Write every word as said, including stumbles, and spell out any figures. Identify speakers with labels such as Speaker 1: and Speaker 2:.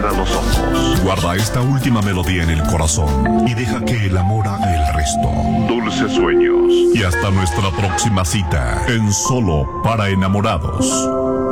Speaker 1: Cierra los ojos.
Speaker 2: Guarda esta última melodía en el corazón y deja que el amor haga el resto.
Speaker 1: Dulces sueños.
Speaker 2: Y hasta nuestra próxima cita en Solo para Enamorados.